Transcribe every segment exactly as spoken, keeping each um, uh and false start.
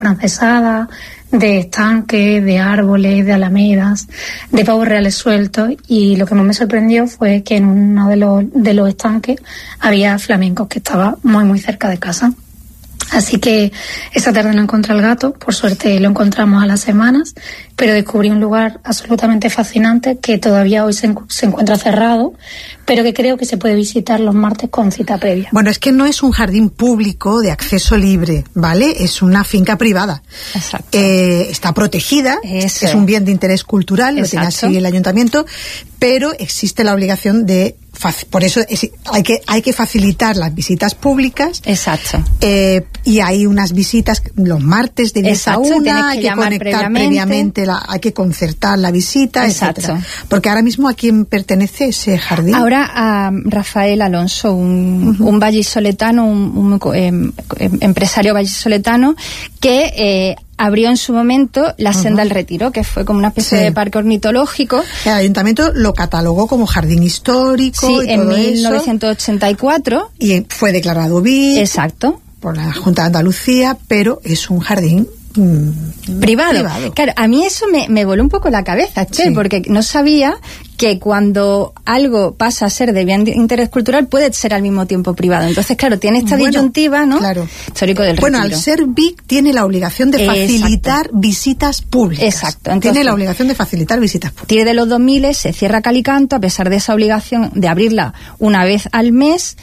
francesadas, de estanques, de árboles, de alamedas, de pavos reales sueltos, y lo que más me sorprendió fue que en uno de los, de los estanques había flamencos, que estaba muy muy cerca de casa. Así que esa tarde no encontré al gato, por suerte lo encontramos a las semanas, pero descubrí un lugar absolutamente fascinante que todavía hoy se, encu- se encuentra cerrado, pero que creo que se puede visitar los martes con cita previa. Bueno, es que no es un jardín público de acceso libre, ¿vale? Es una finca privada. Exacto. Eh, está protegida, Eso es un bien de interés cultural, lo tiene así el ayuntamiento, pero existe la obligación de... Por eso es, hay que hay que facilitar las visitas públicas. Exacto. Eh, y hay unas visitas los martes de diez a una, hay que, que conectar previamente, previamente la, hay que concertar la visita, Exacto. etcétera. Porque ahora mismo, ¿a quién pertenece ese jardín? Ahora a Rafael Alonso, un, uh-huh. un vallisoletano, un, un eh, empresario vallisoletano que eh, abrió en su momento la Senda del uh-huh. Retiro, que fue como una especie sí. de parque ornitológico. El ayuntamiento lo catalogó como jardín histórico. Sí, y en todo mil novecientos ochenta y cuatro. Eso, y fue declarado B I C. Exacto. Por la Junta de Andalucía, pero es un jardín mmm, privado. privado. Claro, a mí eso me, me voló un poco la cabeza, che, sí. porque no sabía que cuando algo pasa a ser de bien de interés cultural puede ser al mismo tiempo privado. Entonces, claro, tiene esta bueno, disyuntiva, ¿no? Claro. Histórico del Bueno, Retiro. al ser B I C tiene la obligación de facilitar Exacto. visitas públicas. Exacto. Entonces, tiene la obligación de facilitar visitas públicas. A partir de los dos mil se cierra Calicanto, a pesar de esa obligación de abrirla una vez al mes.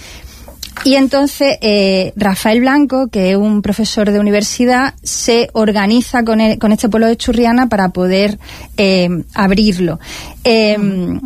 Y entonces eh, Rafael Blanco, que es un profesor de universidad, se organiza con, el, con este pueblo de Churriana para poder eh, abrirlo. Eh, mm.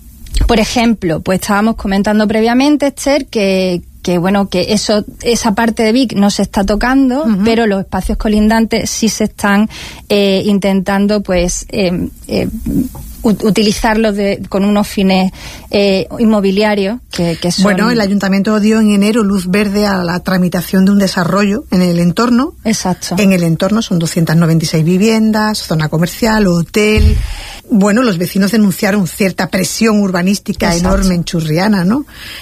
Por ejemplo, pues estábamos comentando previamente, Esther, que que bueno, que eso esa parte de Vic no se está tocando, uh-huh. pero los espacios colindantes sí se están eh, intentando pues eh, eh, utilizarlos de, con unos fines eh, inmobiliarios que, que son... Bueno, el ayuntamiento dio en enero luz verde a la tramitación de un desarrollo en el entorno. Exacto. En el entorno son doscientas noventa y seis viviendas, zona comercial, hotel. Bueno, los vecinos denunciaron cierta presión urbanística Exacto. enorme en Churriana, ¿no?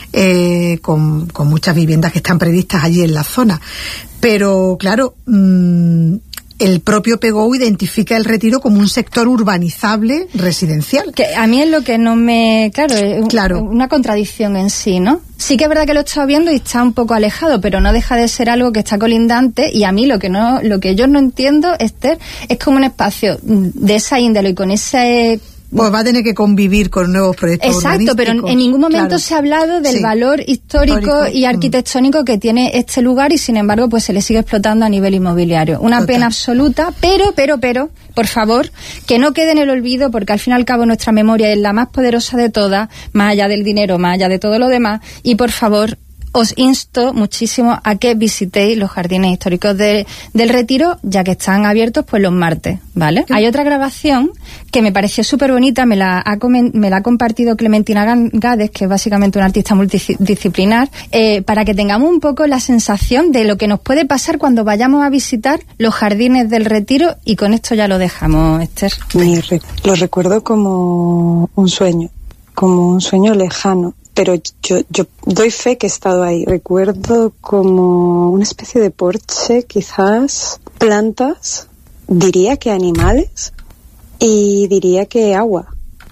Eh, con, con muchas viviendas que están previstas allí en la zona. Pero, claro... Mmm, el propio P G O identifica el Retiro como un sector urbanizable residencial. Que a mí es lo que no me... Claro, es claro. una contradicción en sí, ¿no? Sí que es verdad que lo he estado viendo y está un poco alejado, pero no deja de ser algo que está colindante, y a mí lo que no, lo que yo no entiendo, Esther, es como un espacio de esa índole y con ese... Pues va a tener que convivir con nuevos proyectos Exacto, pero en, en ningún momento claro. se ha hablado del sí. valor histórico, histórico y arquitectónico que tiene este lugar, y sin embargo pues se le sigue explotando a nivel inmobiliario. Una Total. pena absoluta, pero, pero, pero, por favor, que no quede en el olvido, porque al fin y al cabo nuestra memoria es la más poderosa de todas, más allá del dinero, más allá de todo lo demás, y por favor... os insto muchísimo a que visitéis los jardines históricos de, del Retiro, ya que están abiertos pues los martes, ¿vale? ¿Qué? Hay otra grabación que me pareció súper bonita, me la, ha comen, me la ha compartido Clementina Gades, que es básicamente una artista multidisciplinar, eh, para que tengamos un poco la sensación de lo que nos puede pasar cuando vayamos a visitar los jardines del Retiro, y con esto ya lo dejamos, Esther. Me re- lo recuerdo como un sueño, como un sueño lejano. Pero yo, yo doy fe que he estado ahí. Recuerdo como una especie de porche, quizás, plantas, diría que animales, y diría que agua.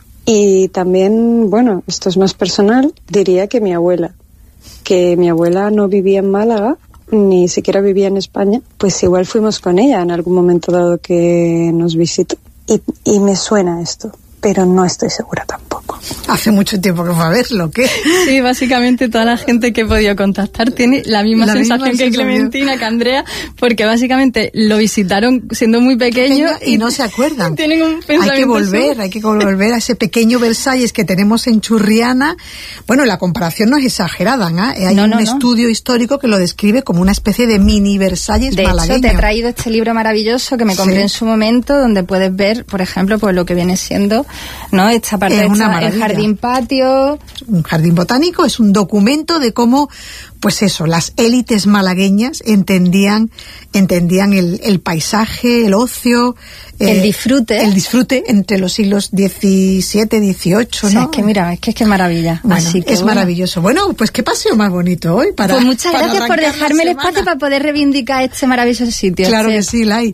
Y también, bueno, esto es más personal, diría que mi abuela. Que mi abuela no vivía en Málaga, ni siquiera vivía en España, pues igual fuimos con ella en algún momento dado que nos visitó. Y, y me suena esto, pero no estoy segura tampoco. Hace mucho tiempo que fue a verlo, ¿qué? Sí, básicamente toda la gente que he podido contactar tiene la misma la sensación misma que sensación. Clementina, que Andrea, porque básicamente lo visitaron siendo muy pequeño y, y no se acuerdan. Tienen un pensamiento. Hay que volver, sobre... hay que volver a ese pequeño Versalles que tenemos en Churriana. Bueno, la comparación no es exagerada, ¿eh? Hay no, no, un no. estudio histórico que lo describe como una especie de mini Versalles de malagueño. De hecho, te he traído este libro maravilloso que me compré sí. en su momento, donde puedes ver, por ejemplo, pues lo que viene siendo ¿no? Esta parte de el jardín patio. Un jardín botánico es un documento de cómo, pues eso, las élites malagueñas entendían, entendían el, el paisaje, el ocio, el eh, disfrute. El disfrute entre los siglos diecisiete, dieciocho, ¿no? O sea, es que mira, es que es que maravilla. Bueno, Así que es bueno. maravilloso. Bueno, pues qué paseo más bonito hoy para. Pues muchas para gracias por dejarme el espacio para poder reivindicar este maravilloso sitio. Claro sí. que sí, Lai.